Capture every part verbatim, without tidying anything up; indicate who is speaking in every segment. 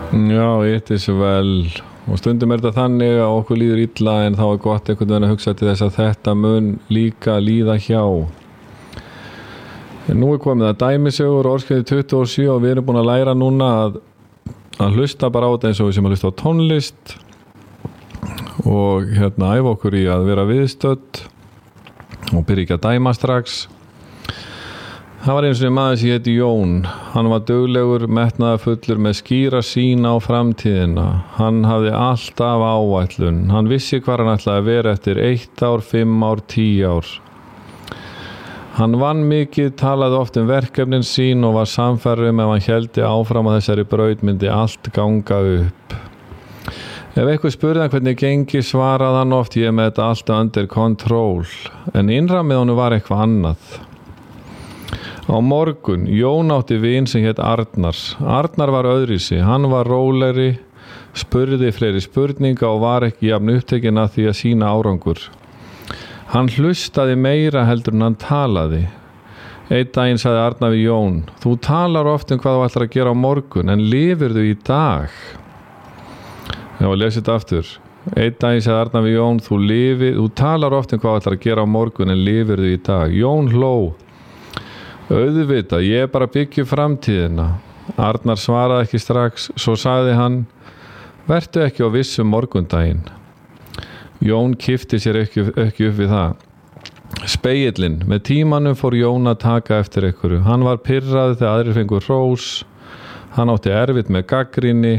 Speaker 1: Já, it is well. Og stundum er þetta þannig að okkur líður illa en þá er gott einhvern veginn að hugsa til þess að þetta mun líka líða hjá. En nú er komið að dæmisögur orðskeiði tuttugu og sjö og við erum búin að læra núna að, að hlusta bara á þetta eins og við sem að hlusta á tónlist og hérna æfa okkur í að vera viðstödd og byrja ekki að dæma strax. Það var eins og maður sem héti Jón. Hann var duglegur, metnaðarfullur með skýra sýn á framtíðina. Hann hafði alltaf áætlun. Hann vissi hvar hann ætlaði að vera eftir eitt ár, fimm ár, tíu ár. Hann vann mikið, talaði oft um verkefnin sín og var sannfærður um ef hann héldi áfram á þessari braut myndi allt ganga upp. Ef eitthvað spurði hann hvernig gengi svaraði hann oft ég er með þetta allt under control. En innra með honum var eitthvað annað. Á morgun, Jón átti vin sem hét Arnar. Arnar var öðruvísi, hann var rólegri, spurði fleiri spurninga og var ekki jafn upptekinn að því að sína árangur. Hann hlustaði meira heldur en hann talaði. Einn daginn sagði Arnar við Jón, þú talar oft um hvað þú ætlar að gera á morgun, en lifirðu í dag? Já, lesið þetta aftur. Einn daginn sagði Arnar við Jón, þú, lifi, þú talar oft um hvað þú ætlar að gera á morgun, en lifirðu í dag? Jón hló. Auðvitað, ég er bara að byggja framtíðina. Arnar svaraði ekki strax, svo sagði hann, vertu ekki á vissu morgundaginn. Jón kippti sér ekki, ekki upp við það. Spegillinn, með tímanum fór Jón að taka eftir einhverju. Hann var pirraður þegar aðrir fengu hrós. Hann átti erfitt með gagnrýni.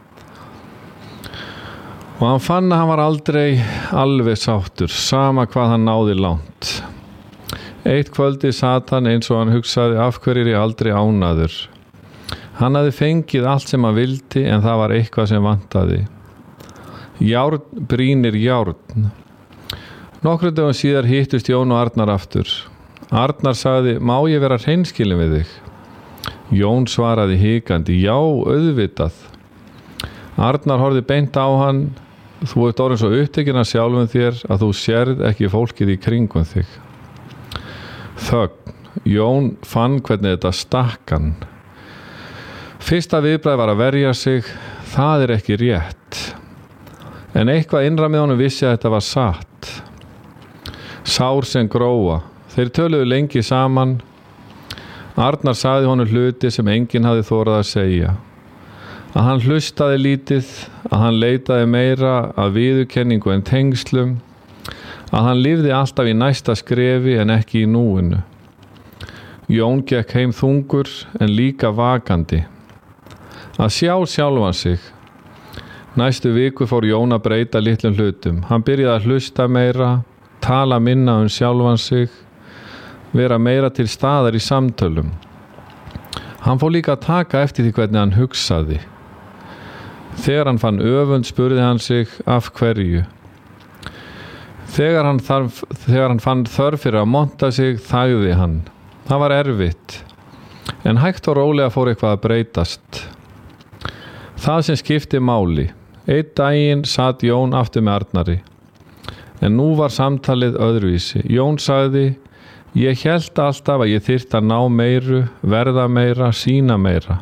Speaker 1: Og hann fann að hann var aldrei alveg sáttur, sama hvað hann náði langt. Eitt kvöldi sat hann eins og hann hugsaði af hverju er ég aldrei ánægður. Hann hafði fengið allt sem hann vildi en það var eitthvað sem vantaði. Járn brýnir járn. Nokkrum dögum síðar hittust Jón og Arnar aftur. Arnar sagði, má ég vera hreinskilinn við þig? Jón svaraði hikandi, já, auðvitað. Arnar horfði beint á hann, þú ert orðinn svo upptekinn af sjálfum þér að þú sérð ekki fólkið í kringum þig. Þögn. Jón fann hvernig þetta stakk hann. Fyrsta viðbragð var að verja sig, það er ekki rétt. En eitthvað innra með honum vissi að þetta var satt. Sár sem gróa. Þeir töluðu lengi saman. Arnar sagði honum hluti sem enginn hafði þorað að segja. Að hann hlustaði lítið, að hann leitaði meira að viðurkenningu en tengslum, að hann lifði alltaf í næsta skrefi en ekki í núinu. Jón gekk heim þungur en líka vakandi. Að sjá sjálfan sig. Næstu viku fór Jón að breyta litlum hlutum. Hann byrjaði að hlusta meira, tala minna um sjálfan sig, vera meira til staðar í samtölum. Hann fór líka að taka eftir því hvernig hann hugsaði. Þegar hann fann öfund spurði hann sig af hverju. Þegar hann, þarf, þegar hann fann þörf fyrir að monta sig, þagði hann. Það var erfitt. En hægt og rólega fór eitthvað að breytast. Það sem skipti máli. Einn daginn sat Jón aftur með Arnari. En nú var samtalið öðruvísi. Jón sagði, ég hélt alltaf að ég þyrfti að ná meiru, verða meira, sýna meira.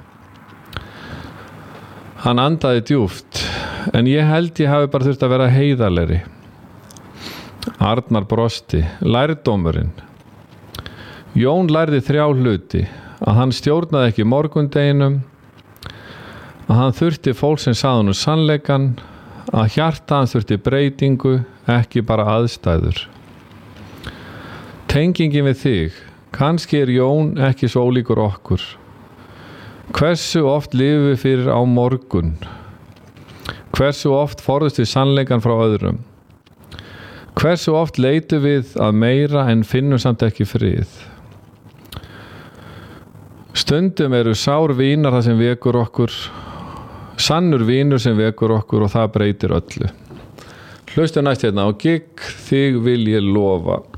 Speaker 1: Hann andaði djúpt. En ég held ég hafi bara þurft að vera heiðarlegri. Arnar brosti, lærdómurinn. Jón lærði þrjá hluti, að hann stjórnaði ekki morgundeginum, að hann þurfti fólk sem sagði honum sannleikann, að hjarta hans þurfti breytingu, ekki bara aðstæður. Tengingin við þig, kannski er Jón ekki svo ólíkur okkur. Hversu oft lifum við fyrir á morgun? Hversu oft forðumst við sannleikann frá öðrum? Hversu oft leitum við að meira en finnum samt ekki frið? Stundum eru sár vínar það sem vekur okkur, sannur vínur sem vekur okkur og það breytir öllu. Hlustu næst hérna á gigg, þig vil ég lofa.